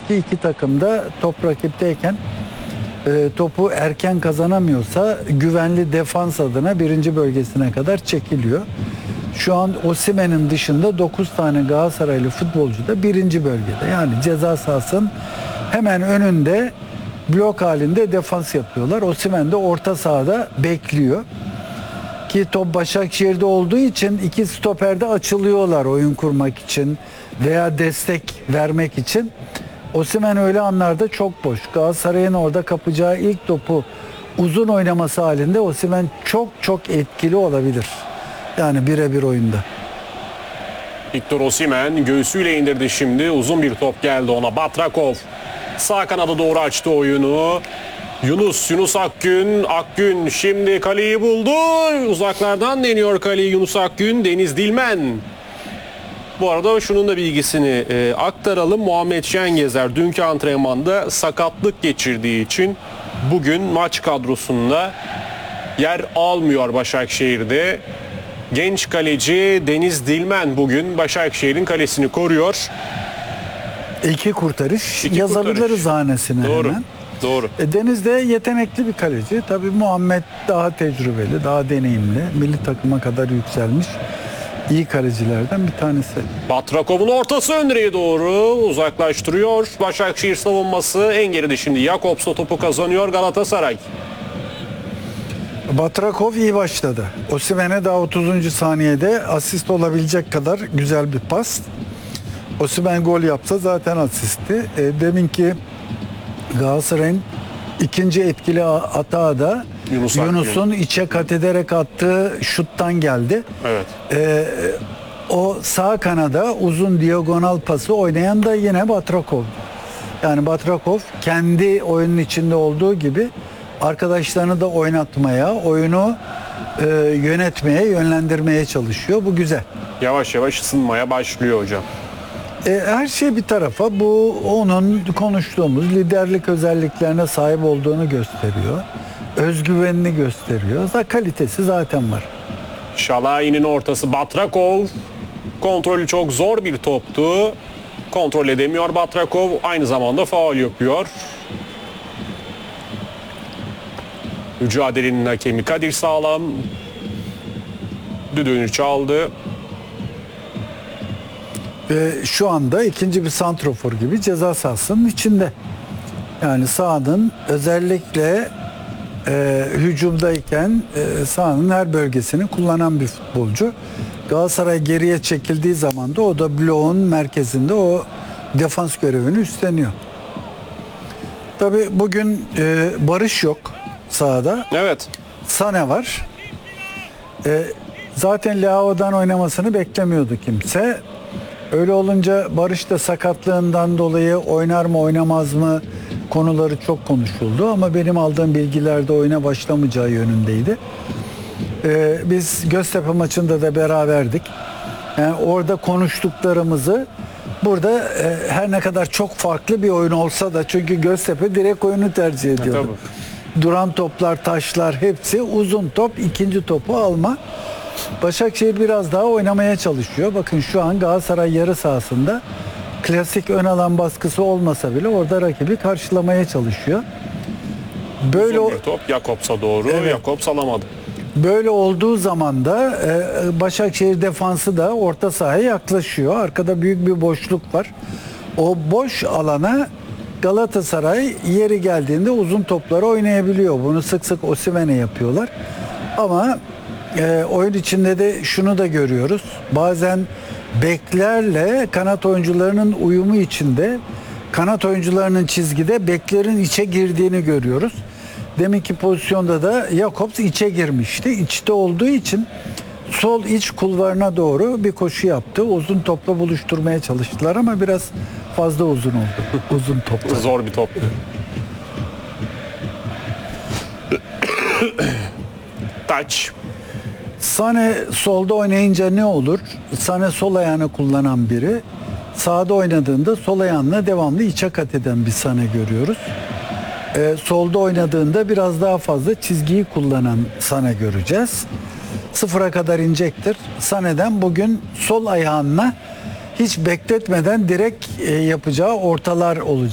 ki iki takım da top rakipteyken topu erken kazanamıyorsa güvenli defans adına birinci bölgesine kadar çekiliyor. Şu an Osimhen'in dışında 9 tane Galatasaraylı futbolcu da birinci bölgede. Yani ceza sahasının hemen önünde blok halinde defans yapıyorlar. Osimhen de orta sahada bekliyor. Ki top Başakşehir'de olduğu için iki stoperde açılıyorlar oyun kurmak için veya destek vermek için. Osimhen öyle anlarda çok boş. Galatasaray'ın orada kapacağı ilk topu uzun oynaması halinde Osimhen çok etkili olabilir. Yani birebir oyunda. Victor Osimhen göğsüyle indirdi şimdi. Uzun bir top geldi ona. Batrakov sağ kanada doğru açtı oyunu. Yunus Akgün şimdi kaleyi buldu. Uzaklardan deniyor kaleyi Yunus Akgün. Deniz Dilmen. Bu arada şunun da bilgisini aktaralım. Muhammed Şengezer dünkü antrenmanda sakatlık geçirdiği için bugün maç kadrosunda yer almıyor Başakşehir'de. Genç kaleci Deniz Dilmen bugün Başakşehir'in kalesini koruyor. İki kurtarış İki yazabiliriz kurtarış. hanesine Doğru. hemen. Doğru. Deniz de yetenekli bir kaleci. Tabii Muhammed daha tecrübeli, daha deneyimli. Milli takıma kadar yükselmiş. İyi kalecilerden bir tanesi. Batrakov'un ortası ön direğe doğru uzaklaştırıyor. Başakşehir savunması en geride şimdi. Jakobs topu kazanıyor Galatasaray. Batrakov iyi başladı. Osimhen'e daha 30. saniyede asist olabilecek kadar güzel bir pas. Osimhen gol yapsa zaten asisti. Deminki Galatasaray'ın ikinci etkili hata da Yunus'un içe kat ederek attığı şuttan geldi. Evet. O sağ kanada uzun diagonal pası oynayan da yine Batrakov. Yani Batrakov kendi oyunun içinde olduğu gibi arkadaşlarını da oynatmaya, oyunu yönetmeye, yönlendirmeye çalışıyor. Bu güzel. Yavaş yavaş ısınmaya başlıyor hocam. Her şey bir tarafa. Bu onun konuştuğumuz liderlik özelliklerine sahip olduğunu gösteriyor. Özgüvenini gösteriyor. Kalitesi zaten var. Şalay'ın ortası Batrakov. Kontrolü çok zor bir toptu. Kontrol edemiyor Batrakov. Aynı zamanda faul yapıyor. Mücadelenin hakemi Kadir Sağlam düdüğünü çaldı. Ve şu anda ikinci bir santrofor gibi ceza sahasının içinde. Yani sahanın özellikle hücumdayken sahanın her bölgesini kullanan bir futbolcu. Galatasaray geriye çekildiği zaman da o da bloğun merkezinde o defans görevini üstleniyor. Tabii bugün Barış yok sahada. Evet. Sane var. Zaten Leao'dan oynamasını beklemiyordu kimse. Öyle olunca Barış da sakatlığından dolayı oynar mı oynamaz mı konuları çok konuşuldu. Ama benim aldığım bilgilerde oyuna başlamayacağı yönündeydi. Biz Göztepe maçında da beraberdik. Yani orada konuştuklarımızı burada her ne kadar çok farklı bir oyun olsa da çünkü Göztepe direkt oyunu tercih ediyordu. Duran toplar, taşlar hepsi uzun top, ikinci topu alma. Başakşehir biraz daha oynamaya çalışıyor. Bakın şu an Galatasaray yarı sahasında klasik ön alan baskısı olmasa bile orada rakibi karşılamaya çalışıyor. Böyle uzun bir top Jakobs'a doğru. Evet. Jakobs alamadı. Böyle olduğu zaman da Başakşehir defansı da orta sahaya yaklaşıyor. Arkada büyük bir boşluk var. O boş alana Galatasaray yeri geldiğinde uzun topları oynayabiliyor. Bunu sık sık Osimhen'e yapıyorlar. Ama oyun içinde de şunu da görüyoruz. Bazen beklerle kanat oyuncularının uyumu içinde kanat oyuncularının çizgide beklerin içe girdiğini görüyoruz. Deminki pozisyonda da Jakobs içe girmişti. İçte olduğu için sol iç kulvarına doğru bir koşu yaptı. Uzun topla buluşturmaya çalıştılar ama biraz fazla uzun oldu. Uzun top. Zor bir toptu. Taç. Sane solda oynayınca ne olur? Sane sol ayağını kullanan biri. Sağda oynadığında sol ayağına devamlı içe kat eden bir Sane görüyoruz. Solda oynadığında biraz daha fazla çizgiyi kullanan Sane göreceğiz. Sıfıra kadar inecektir. Sane'den bugün sol ayağına hiç bekletmeden direkt yapacağı ortalar olacak.